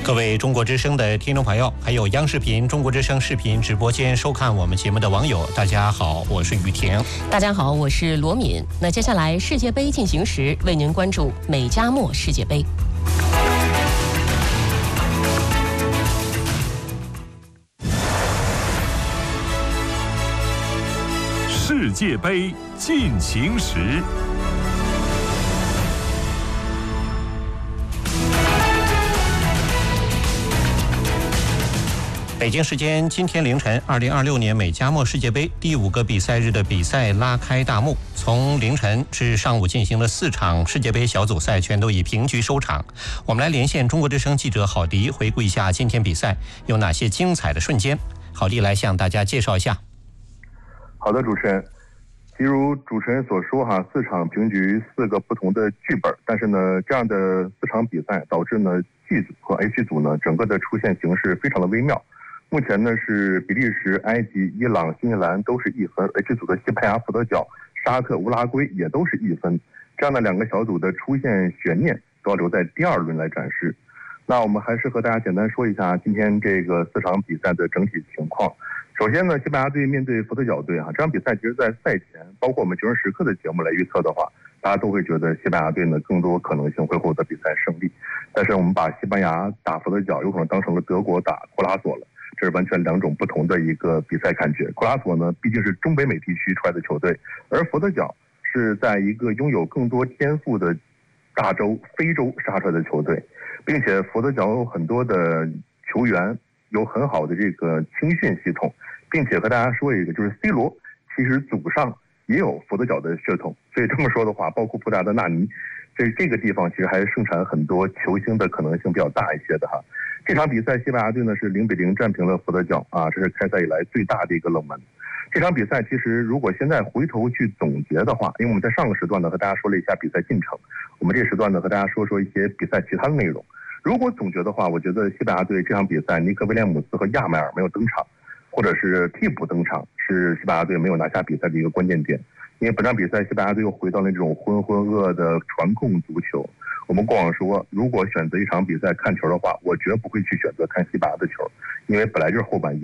各位中国之声的听众朋友，还有央视频中国之声视频直播间收看我们节目的网友，大家好，我是雨婷。 大家好，我是罗敏。那接下来世界杯进行时，为您关注美加墨世界杯。 世界杯进行时。 北京时间今天凌晨，2026年美加墨世界杯第5个比赛日的比赛拉开大幕。从凌晨至上午进行了4场世界杯小组赛，全都以平局收场。我们来连线中国之声记者郝迪，回顾一下今天比赛有哪些精彩的瞬间。郝迪来向大家介绍一下。 好的，主持人。其如主持人所说4场平局，4个不同的剧本，但是呢，这样的4场比赛导致呢 G 组和 H 组呢整个的出现形势非常的微妙。目前呢是比利时、埃及、伊朗、新西兰都是1分 ，H 组的西班牙、佛得角、沙特、乌拉圭也都是1分。这样的2个小组的出现悬念都要留在第2轮来展示。那我们还是和大家简单说一下今天这个4场比赛的整体情况。首先呢，西班牙队面对佛得角队这场比赛其实在赛前，包括我们球人时刻的节目来预测的话，大家都会觉得西班牙队呢更多可能性会获得比赛胜利。但是我们把西班牙打佛得角有可能当成了德国打库拉索了，这是完全2种不同的一个比赛感觉。库拉索呢毕竟是中北美地区出来的球队，而佛得角是在一个拥有更多天赋的大洲非洲杀出来的球队，并且佛得角有很多的球员有很好的这个青训系统，并且和大家说一个，就是 C 罗其实祖上也有佛得角的血统，所以这么说的话，包括葡萄牙的纳尼，这个地方其实还是盛产很多球星的可能性比较大一些的这场比赛西班牙队呢是0-0战平了佛得角这是开赛以来最大的一个冷门。这场比赛其实如果现在回头去总结的话，因为我们在上个时段呢和大家说了一下比赛进程，我们这时段呢和大家说一些比赛其他的内容。如果总结的话，我觉得西班牙队这场比赛尼克威廉姆斯和亚迈尔没有登场，或者是替补登场，是西班牙队没有拿下比赛的一个关键点。因为本场比赛西班牙队又回到那种浑浑噩的传控足球。我们过往说，如果选择一场比赛看球的话，我绝不会去选择看西班牙的球，因为本来就是后半夜，